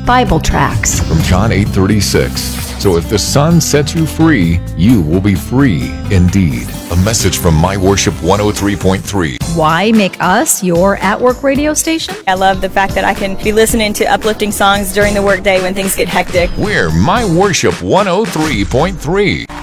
Bible tracts. From John 8:36. So if the Son sets you free, you will be free indeed. A message from My Worship 103.3. Why make us your at-work radio station? I love the fact that I can be listening to uplifting songs during the workday when things get hectic. We're My Worship 103.3.